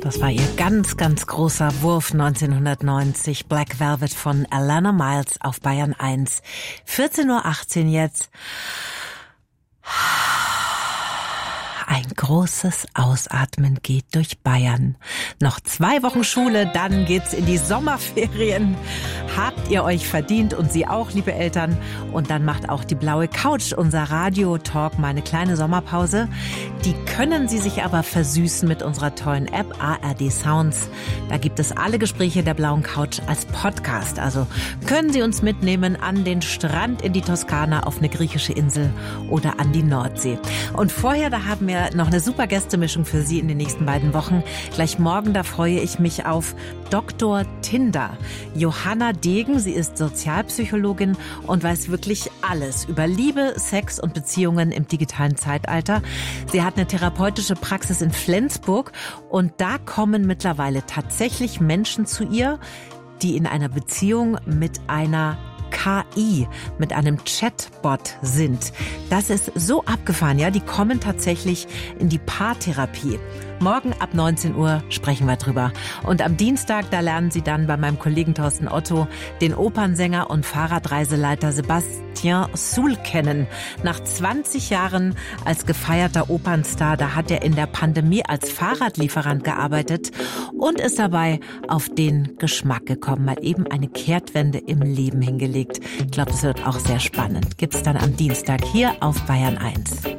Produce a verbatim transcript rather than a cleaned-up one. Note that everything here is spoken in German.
Das war ihr ganz, ganz großer Wurf neunzehnhundertneunzig. Black Velvet von Alana Miles auf Bayern eins. vierzehn Uhr achtzehn jetzt. Ein großes Ausatmen geht durch Bayern. Noch zwei Wochen Schule, dann geht's in die Sommerferien. Habt ihr euch verdient und Sie auch, liebe Eltern. Und dann macht auch die blaue Couch, unser Radio-Talk, mal eine kleine Sommerpause. Die können Sie sich aber versüßen mit unserer tollen App A R D Sounds. Da gibt es alle Gespräche der blauen Couch als Podcast. Also können Sie uns mitnehmen an den Strand in die Toskana, auf eine griechische Insel oder an die Nordsee. Und vorher, da haben wir noch eine super Gästemischung für Sie in den nächsten beiden Wochen. Gleich morgen, da freue ich mich auf Doktor Tinder. Johanna Degen, sie ist Sozialpsychologin und weiß wirklich alles über Liebe, Sex und Beziehungen im digitalen Zeitalter. Sie hat eine therapeutische Praxis in Flensburg und da kommen mittlerweile tatsächlich Menschen zu ihr, die in einer Beziehung mit einer K I, mit einem Chatbot sind. Das ist so abgefahren, ja, die kommen tatsächlich in die Paartherapie. Morgen ab neunzehn Uhr sprechen wir drüber. Und am Dienstag, da lernen Sie dann bei meinem Kollegen Thorsten Otto den Opernsänger und Fahrradreiseleiter Sébastien Soul kennen. Nach zwanzig Jahren als gefeierter Opernstar, da hat er in der Pandemie als Fahrradlieferant gearbeitet und ist dabei auf den Geschmack gekommen, mal eben eine Kehrtwende im Leben hingelegt. Ich glaube, es wird auch sehr spannend. Gibt's dann am Dienstag hier auf Bayern eins.